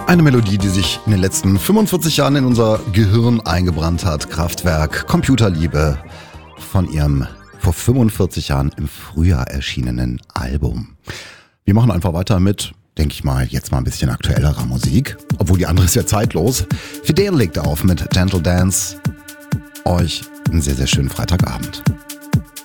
Eine Melodie, die sich in den letzten 45 Jahren in unser Gehirn eingebrannt hat. Kraftwerk, Computerliebe von ihrem vor 45 Jahren im Frühjahr erschienenen Album. Wir machen einfach weiter mit, denke ich mal, jetzt mal ein bisschen aktuellerer Musik. Obwohl die andere ist ja zeitlos. Fidel legt auf mit Gentle Dance. Euch einen sehr, sehr schönen Freitagabend.